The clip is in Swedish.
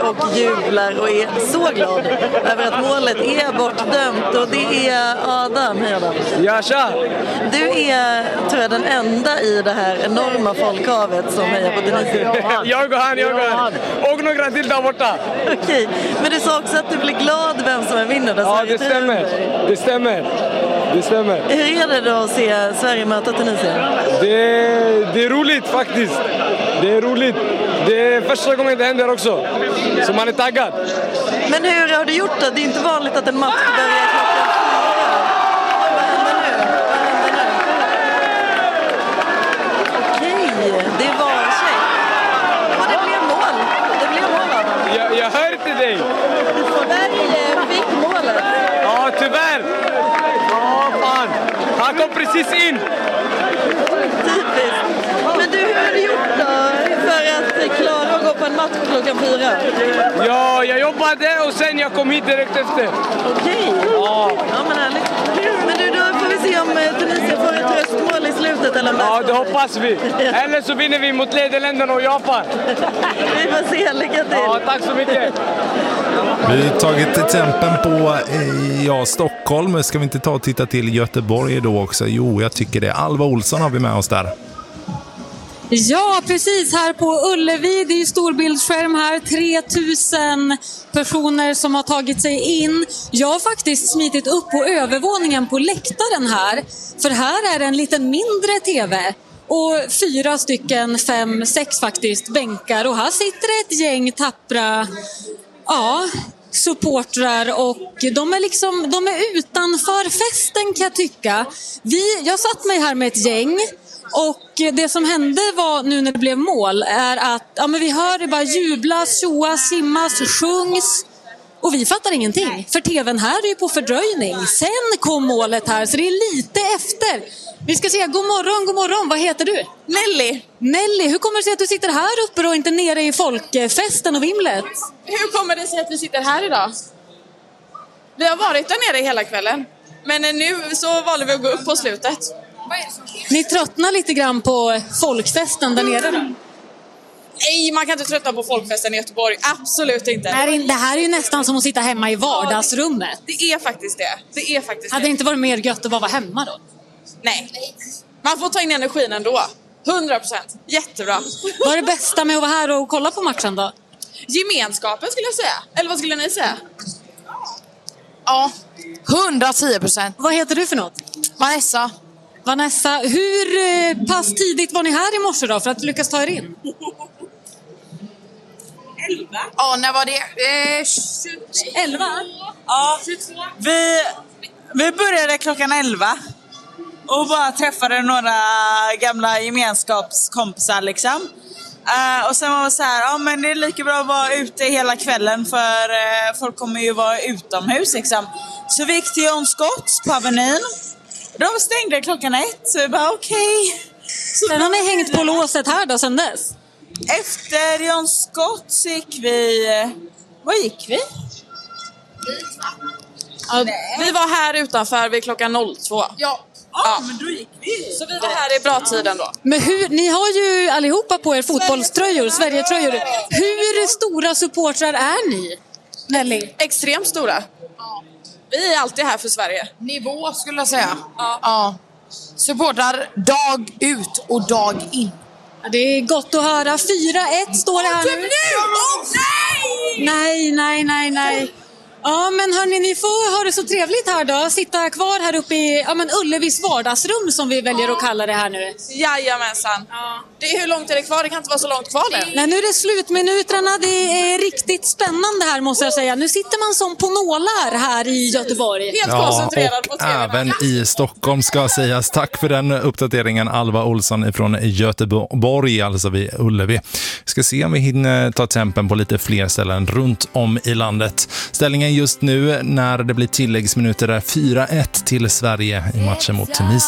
och jublar och är så glad över att målet är bortdömt. Och det är Adam. Hej Adam. Ja, tja! Du är, tror jag, den enda i det här enorma folkhavet som hejar på Tunisia. Jag och han. Och några till där borta. Okej, men du sa också att du blir glad vem som vinner. Ja, det stämmer. Hur är det då att se Sverige möta Tunisien? Det är roligt faktiskt. Det är första gången det händer också. Så man är taggad. Men hur har du gjort det? Det är inte vanligt att en match börjar klockan 4. Vad händer nu? Okej, det var tjej. Och det blev mål. Jag hör inte dig. Sverige fick målet. Ja, tyvärr. Ja, fan. Han kom precis in. Typiskt. Men du, hur har du gjort då för att klara att gå på en match klockan 4? Ja, jag jobbade och sen jag kom hit direkt efter. Okej. Ja, men härligt. Men du, då får vi se om Tunisien får ett tröstmål i slutet eller om Ja, det hoppas vi. Eller så vinner vi mot Nederländerna och Japan. Vi får se, lycka till. Ja, tack så mycket. Vi har tagit tempen på Stockholm. Ska vi inte ta och titta till Göteborg då också? Jo, jag tycker det. Alva Olsson har vi med oss där. Ja, precis här på Ullevi. Det är ju storbildsskärm här. 3000 personer som har tagit sig in. Jag har faktiskt smitit upp på övervåningen på läktaren här. För här är det en liten mindre tv. Och 4 stycken, 5, 6 faktiskt, bänkar. Och här sitter det ett gäng tappra supportrar och de är utanför festen kan jag tycka. Jag satt mig här med ett gäng. Och det som hände var nu när det blev mål är att vi hör det bara jublas, tjoas, simmas, sjungs och vi fattar ingenting. För tvn här är ju på fördröjning. Sen kom målet här så det är lite efter. Vi ska se, god morgon, vad heter du? Nelly, hur kommer det sig att du sitter här uppe och inte nere i folkfesten och vimlet? Hur kommer det sig att vi sitter här idag? Vi har varit där nere hela kvällen. Men nu så valde vi att gå upp på slutet. Ni tröttnar lite grann på folkfesten där nere då? Nej, man kan inte tröttna på folkfesten i Göteborg. Absolut inte. Det här är ju nästan som att sitta hemma i vardagsrummet. Det är faktiskt det. Hade det inte varit mer gött att vara hemma då? Nej. Man får ta in energin ändå. 100%. Jättebra. Vad är det bästa med att vara här och kolla på matchen då? Gemenskapen skulle jag säga. Eller vad skulle ni säga? Ja, 110%. Vad heter du för något? Vanessa, hur pass tidigt var ni här i morse då för att lyckas ta er in? 11. Ja, när var det? 11? Ja, vi började klockan 11 och bara träffade några gamla gemenskapskompisar liksom. Och sen var det så här, men det är lika bra att vara ute hela kvällen för folk kommer ju vara utomhus liksom. Så vi gick till John Scotts på Avenyn. De stängde klockan 1, så vi bara okej. Sen har ni hängt på låset här då sen dess? Efter John Scott så gick vi... Var gick vi? Vi var här utanför vid klockan 02. Ja, men då gick vi. Så vi var här i bra tiden då. Men ni har ju allihopa på er fotbollströjor, Sverigetröjor. Hur stora supportrar är ni, Nelly? Extremt stora. Vi är alltid här för Sverige. Nivå skulle jag säga. Ja. Supportar dag ut och dag in. Ja, det är gott att höra. 4-1 står det här nu. Nej. Ja, men hörni, ni får ha det så trevligt här då. Sitta kvar här uppe i Ullevis vardagsrum som vi väljer att kalla det här nu. Jajamensan. Ja. Hur långt är det kvar? Det kan inte vara så långt kvar nu. Nej, nu är det slutminuterna. Det är riktigt spännande här måste jag säga. Nu sitter man som på nålar här i Göteborg. Helt koncentrerad på och tvn. även i Stockholm ska sägas. Tack för den uppdateringen, Alva Olsson från Göteborg, alltså vid Ullevi. Vi ska se om vi hinner ta tempen på lite fler ställen runt om i landet. Ställningen just nu när det blir tilläggsminuter är 4-1 till Sverige i matchen mot Tunisien.